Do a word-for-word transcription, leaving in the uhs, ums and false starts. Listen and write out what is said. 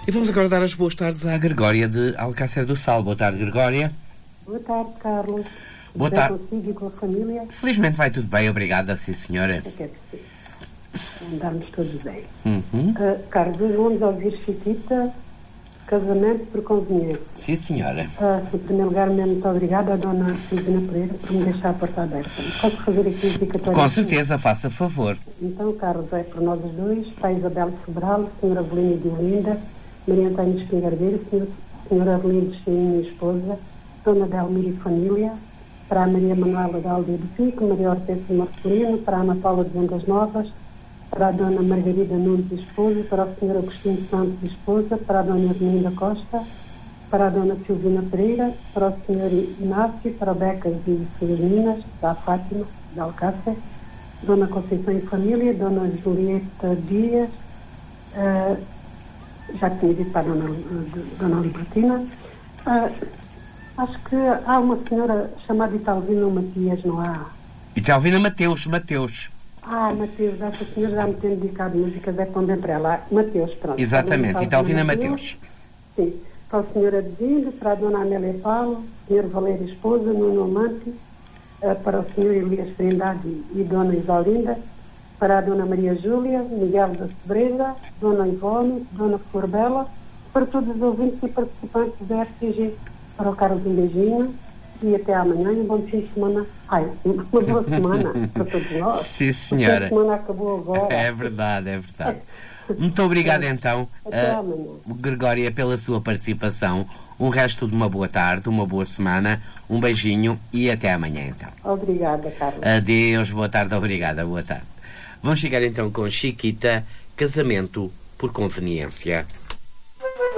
E vamos agora dar as boas tardes à Gregória de Alcácer do Sal. Boa tarde, Gregória. Boa tarde, Carlos. Boa tarde. Consigo e com a família? Felizmente vai tudo bem, obrigada, sim senhora. É que é preciso. Andarmos todos bem. Uhum. Uh, Carlos, hoje vamos ouvir Chiquita, Casamento por Conveniência. Sim, senhora. Uh, em primeiro lugar, muito obrigada à dona Silvina Pereira por me deixar a porta aberta. Posso fazer aqui o dedicatório? Com certeza, faça favor. Então, Carlos, é para nós os dois, para Isabel Sobral, senhora Avelina de Olinda, Maria Antônia Espingardeiro, senhor, senhora Avelina de Cheinho, minha esposa, dona Delmira e família, para a Maria Manuela da Aldeia do Pico, Maria Hortência Marcelino, para a Ana Paula de Vendas Novas, para a dona Margarida Nunes e esposa, para o senhor Agostinho Santos e esposa, para a dona Ermelinda Costa, para a dona Silvina Pereira, para o senhor Inácio, para o Becas e suas meninas, para a Fátima de Alcácer, dona Conceição e família, dona Julieta Dias, uh, já tinha dito para a dona, dona Libertina. Uh, acho que há uma senhora chamada Italvina Matias, não há? Italvina Mateus, Mateus. Ah, Mateus, essa senhora já me tem dedicado músicas, é quando para ela. Mateus, pronto. Exatamente, Italvina Mateus. Sim, para a senhora Adezindo, para a dona Amélia Paulo, senhor Valério Esposa, Nuno Amante, uh, para o senhor Elias Trindade e dona Isolinda, para a dona Maria Júlia, Miguel da Sobreza, dona Ivone, dona Flor Bela, para todos os ouvintes e participantes da R T G. Para o Carlos, um beijinho e até amanhã e um bom fim de semana. Ai, uma boa semana para todos nós. Sim, senhora. A semana acabou agora. É verdade, é verdade. Muito obrigado, então, uh, Gregória, pela sua participação. Um resto de uma boa tarde, uma boa semana, um beijinho e até amanhã, então. Obrigada, Carlos. Adeus, boa tarde, obrigada, boa tarde. Vamos chegar então com Chiquita, Casamento por Conveniência.